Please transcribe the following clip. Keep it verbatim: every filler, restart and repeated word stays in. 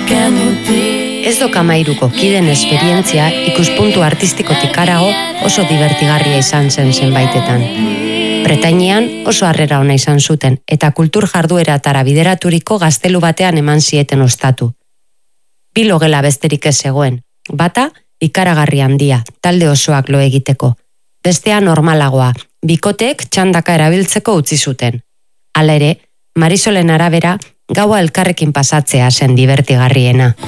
Ez do Kamairuko kiden esperientzia ikuspuntu artistikotik harago oso divertigarria izan zen zenbaitetan. Bretainean oso harrera ona izan zuten eta kultur jardueratara bideraturiko gaztelu batean eman zieten ostatu. Bi logela besterik ez zegoen, bata ikaragarri handia, talde osoak lo egiteko. Bestea normalagoa, bikoteek txandaka erabiltzeko utzi zuten. Hala ere, Marisolen arabera, gaua elkarrekin pasatzea zen divertigarriena.